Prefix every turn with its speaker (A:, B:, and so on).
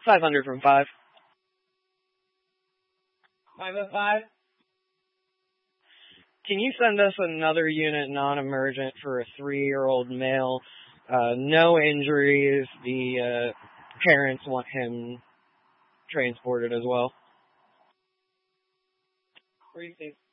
A: 500 from 5.
B: 505.
A: Can you send us another unit non-emergent for a 3-year-old male? No injuries. The parents want him transported as well.
B: Received.